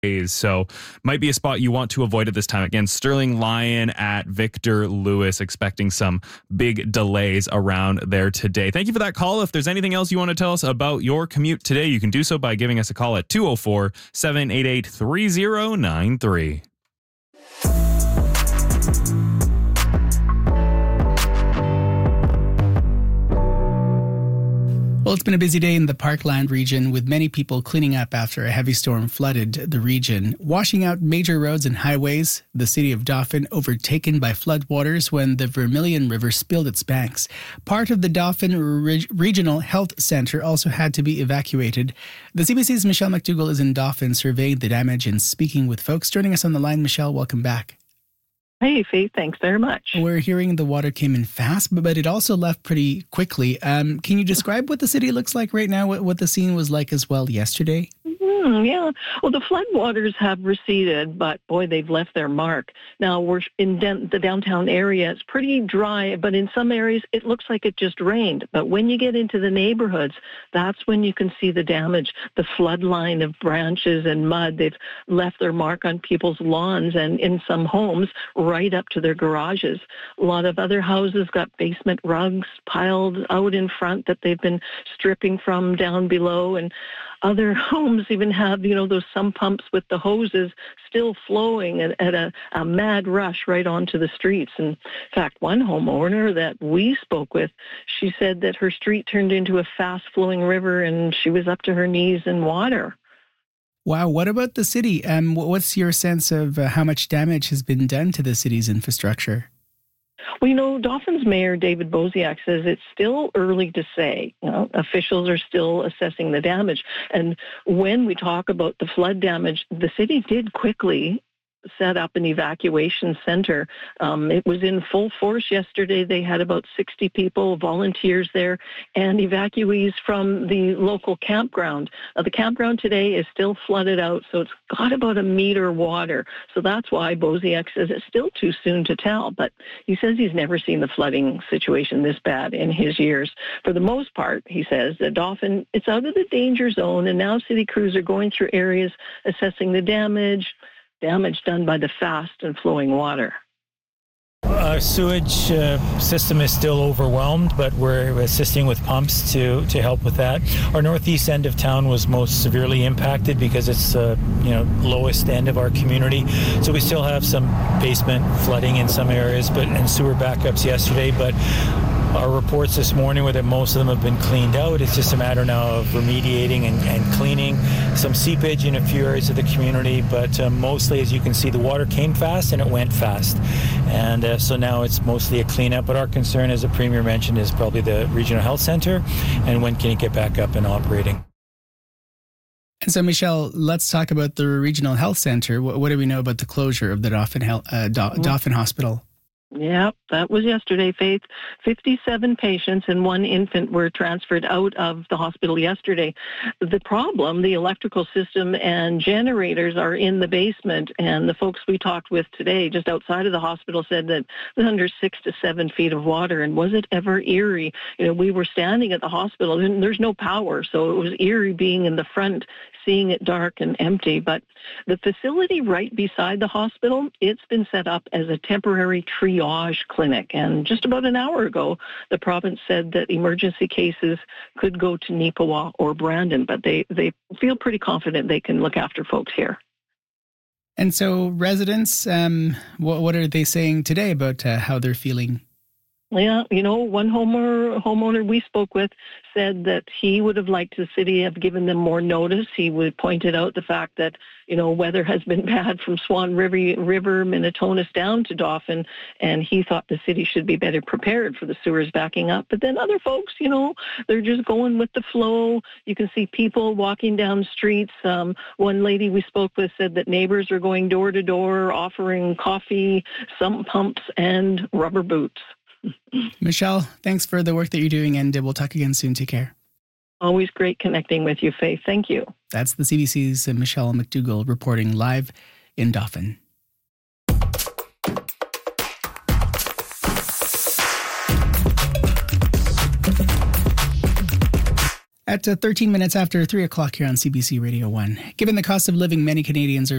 So might be a spot you want to avoid at this time. Again, Sterling Lyon at Victor Lewis, expecting some big delays around there today. Thank you for that call. If there's anything else you want to tell us about your commute today, you can do so by giving us a call at 204-788-3093. Well, it's been a busy day in the Parkland region, with many people cleaning up after a heavy storm flooded the region, washing out major roads and highways. The city of Dauphin overtaken by floodwaters when the Vermilion River spilled its banks. Part of the Dauphin Regional Health Centre also had to be evacuated. The CBC's Michelle McDougall is in Dauphin surveying the damage and speaking with folks. Joining us on the line, Michelle, welcome back. Hey, Faith, thanks very much. We're hearing the water came in fast, but it also left pretty quickly. Can you describe what the city looks like right now, what the scene was like as well yesterday? Yeah. Well, the floodwaters have receded, but boy, they've left their mark. Now, we're in the downtown area. It's pretty dry, but in some areas, it looks like it just rained. But when you get into the neighborhoods, that's when you can see the damage. The flood line of branches and mud, they've left their mark on people's lawns and in some homes right up to their garages. A lot of other houses got basement rugs piled out in front that they've been stripping from down below, and other homes even have, those sump pumps with the hoses still flowing at a mad rush right onto the streets. And in fact, one homeowner that we spoke with, she said that her street turned into a fast-flowing river and she was up to her knees in water. Wow. What about the city? What's your sense of how much damage has been done to the city's infrastructure? Well, Dauphin's mayor, David Bosiak, says it's still early to say. Officials are still assessing the damage. And when we talk about the flood damage, the city did quickly set up an evacuation center. It was in full force yesterday. They had about 60 people, volunteers there, and evacuees from the local campground. The campground today is still flooded out, so it's got about a meter water. So that's why Bosiak says it's still too soon to tell, but he says he's never seen the flooding situation this bad in his years. For the most part, he says, that Dauphin, it's out of the danger zone, and now city crews are going through areas assessing the damage done by the fast and flowing water. Our sewage system is still overwhelmed, but we're assisting with pumps to help with that. Our northeast end of town was most severely impacted because it's lowest end of our community. So we still have some basement flooding in some areas, and sewer backups yesterday. But our reports this morning were that most of them have been cleaned out. It's just a matter now of remediating and cleaning. Some seepage in a few areas of the community, but mostly, as you can see, the water came fast and it went fast. And so now it's mostly a cleanup. But our concern, as the Premier mentioned, is probably the Regional Health Centre and when can it get back up and operating. And so, Michelle, let's talk about the Regional Health Centre. What do we know about the closure of the Dauphin Hospital? Yeah, that was yesterday, Faith. 57 patients and one infant were transferred out of the hospital yesterday. The problem, the electrical system and generators are in the basement, and the folks we talked with today just outside of the hospital said that it was under 6 to 7 feet of water. And was it ever eerie? We were standing at the hospital and there's no power, so it was eerie being in the front, seeing it dark and empty. But the facility right beside the hospital, it's been set up as a temporary triage clinic. And just about an hour ago, the province said that emergency cases could go to Neepawa or Brandon, but they feel pretty confident they can look after folks here. And so residents, what are they saying today about how they're feeling? Yeah, one homeowner we spoke with said that he would have liked the city have given them more notice. He would pointed out the fact that, weather has been bad from Swan River, Minnetonka down to Dauphin, and he thought the city should be better prepared for the sewers backing up. But then other folks, they're just going with the flow. You can see people walking down streets. One lady we spoke with said that neighbors are going door to door, offering coffee, sump pumps, and rubber boots. Michelle, thanks for the work that you're doing, and we'll talk again soon. Take care. Always great connecting with you, Faith. Thank you. That's the CBC's Michelle McDougall reporting live in Dauphin. At 13 minutes after 3 o'clock here on CBC Radio 1. Given the cost of living, many Canadians are